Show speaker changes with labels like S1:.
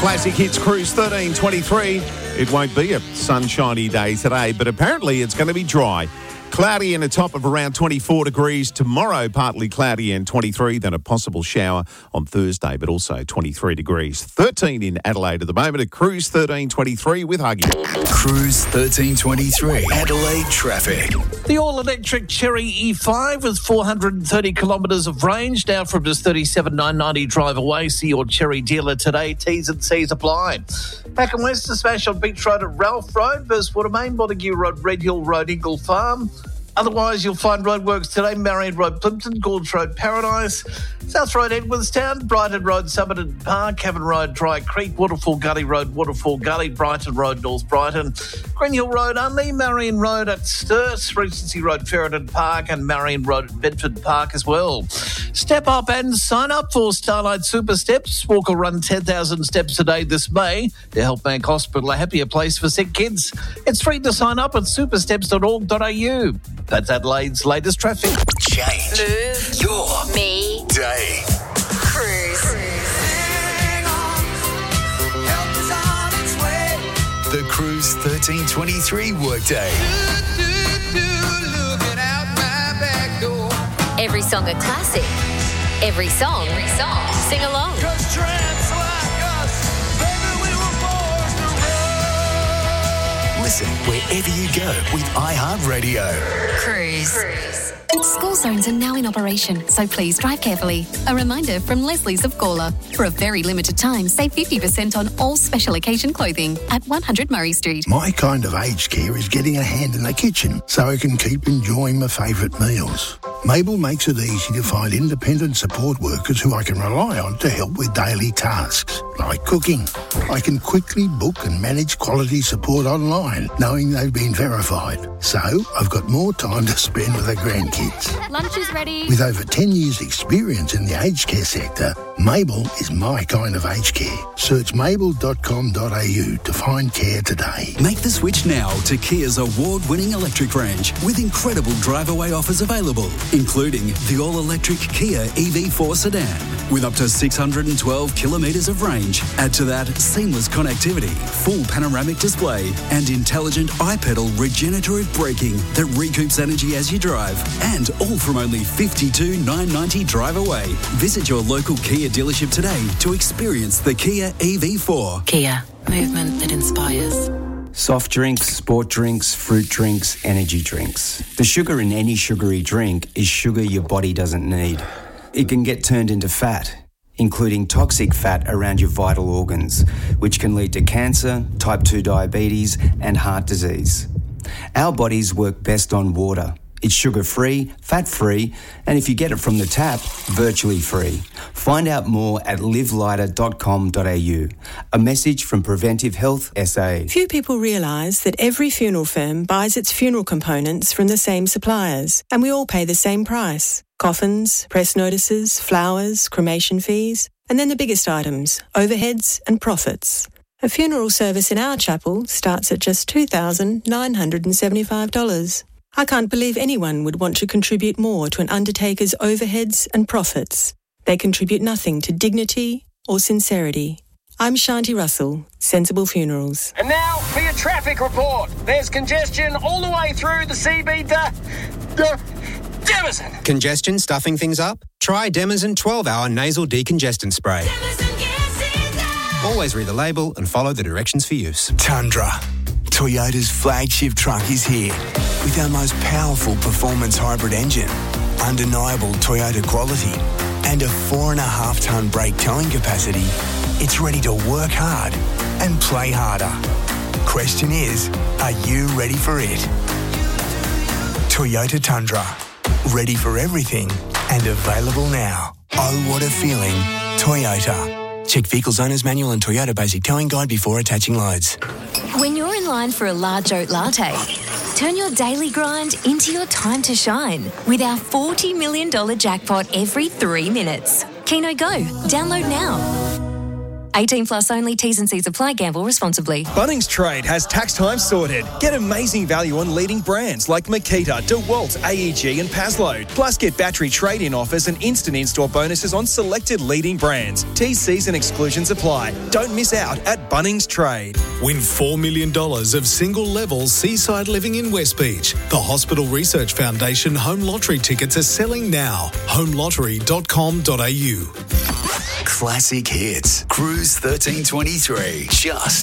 S1: Classic Hits Cruise 1323. It won't be a sunshiny day today, but apparently it's going to be dry. Cloudy and a top of around 24 degrees tomorrow, partly cloudy and 23, then a possible shower on Thursday, but also 23 degrees. 13 in Adelaide at the moment at Cruise 1323 with Huggy.
S2: Cruise 1323, Adelaide traffic.
S3: The all-electric Cherry E5 with 430 kilometres of range, now from just 37,990 drive away. See your Cherry dealer today. T's and C's apply. Back in west, to smash on Beach Road at Ralph Road, Burstwater Main, Montague Road, Red Hill Road, Eagle Farm. Otherwise, you'll find roadworks today, Marion Road, Plimpton, Gorge Road, Paradise, South Road, Edwardstown, Brighton Road, Somerton Park, Cavan Road, Dry Creek, Waterfall Gully Road, Waterfall Gully, Brighton Road, North Brighton, Green Hill Road, Unley, Marion Road at Sturt, Regency Road, Ferryton Park, and Marion Road at Bedford Park as well. Step up and sign up for Starlight Super Steps. Walk or run 10,000 steps a day this May. The Helpbank Hospital, a happier place for sick kids. It's free to sign up at supersteps.org.au. That's Adelaide's latest traffic.
S2: Change
S4: Move
S2: your
S4: me
S2: day.
S4: Cruise.
S2: The Cruise 1323 workday.
S4: Every song a classic. Every song. Sing along.
S2: Listen wherever you go with iHeartRadio.
S4: Cruise.
S5: School zones are now in operation, so please drive carefully. A reminder from Leslie's of Gawler. For a very limited time, save 50% on all special occasion clothing at 100 Murray Street.
S6: My kind of aged care is getting a hand in the kitchen so I can keep enjoying my favourite meals. Mabel makes it easy to find independent support workers who I can rely on to help with daily tasks, like cooking. I can quickly book and manage quality support online, knowing they've been verified. So I've got more time to spend with the grandkids.
S5: Lunch is ready.
S6: With over 10 years' experience in the aged care sector, Mabel is my kind of aged care. Search mabel.com.au to find care today.
S7: Make the switch now to Kia's award-winning electric range with incredible drive-away offers available, including the all-electric Kia EV4 sedan with up to 612 kilometres of range. Add to that seamless connectivity, full panoramic display and intelligent iPedal regenerative braking that recoups energy as you drive, and all from only $52,990 drive away. Visit your local Kia dealership today to experience the Kia EV4.
S8: Kia, movement that inspires.
S9: Soft drinks, sport drinks, fruit drinks, energy drinks. The sugar in any sugary drink is sugar your body doesn't need. It can get turned into fat, including toxic fat around your vital organs, which can lead to cancer, type 2 diabetes, and heart disease. Our bodies work best on water. It's sugar-free, fat-free, and if you get it from the tap, virtually free. Find out more at livelighter.com.au. A message from Preventive Health SA.
S10: Few people realise that every funeral firm buys its funeral components from the same suppliers, and we all pay the same price. Coffins, press notices, flowers, cremation fees, and then the biggest items, overheads and profits. A funeral service in our chapel starts at just $2,975. I can't believe anyone would want to contribute more to an undertaker's overheads and profits. They contribute nothing to dignity or sincerity. I'm Shanti Russell, Sensible Funerals.
S11: And now for your traffic report. There's congestion all the way through the CB Demison.
S12: Congestion stuffing things up? Try Demison 12-hour nasal decongestant spray. Always read the label and follow the directions for use.
S2: Tundra. Toyota's flagship truck is here with our most powerful performance hybrid engine, undeniable Toyota quality, and a 4.5-tonne brake towing capacity. It's ready to work hard and play harder. Question is, are you ready for it? Toyota Tundra. Ready for everything and available now. Oh, what a feeling. Toyota. Check Vehicles Owner's Manual and Toyota Basic Towing Guide before attaching loads.
S4: When you're in line for a large oat latte, turn your daily grind into your time to shine with our $40 million jackpot every 3 minutes. Keno Go. Download now. 18 plus only. T's and C's apply. Gamble responsibly.
S13: Bunnings Trade has tax time sorted. Get amazing value on leading brands like Makita, DeWalt, AEG and Paslow. Plus get battery trade-in offers and instant in-store bonuses on selected leading brands. T's, C's and exclusions apply. Don't miss out at Bunnings Trade.
S14: Win $4 million of single-level seaside living in West Beach. The Hospital Research Foundation home lottery tickets are selling now. homelottery.com.au.
S2: Classic hits. Cruise 1323. Just